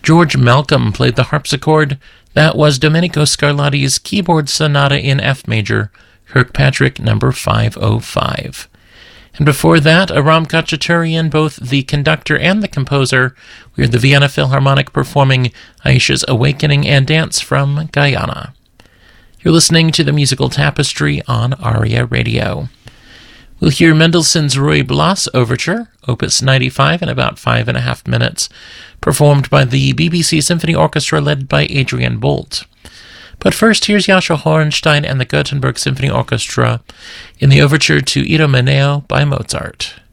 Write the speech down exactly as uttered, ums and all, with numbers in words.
George Malcolm played the harpsichord. That was Domenico Scarlatti's Keyboard Sonata in F major, Kirkpatrick number five oh five. And before that, Aram Khachaturian, both the conductor and the composer. We heard the Vienna Philharmonic performing Aisha's Awakening and Dance from Guyana. You're listening to the Musical Tapestry on ARIA Radio. We'll hear Mendelssohn's Ruy Blas Overture, Opus ninety-five, in about five and a half minutes, performed by the B B C Symphony Orchestra led by Adrian Bolt. But first, here's Jascha Horenstein and the Gothenburg Symphony Orchestra in the overture to Idomeneo by Mozart.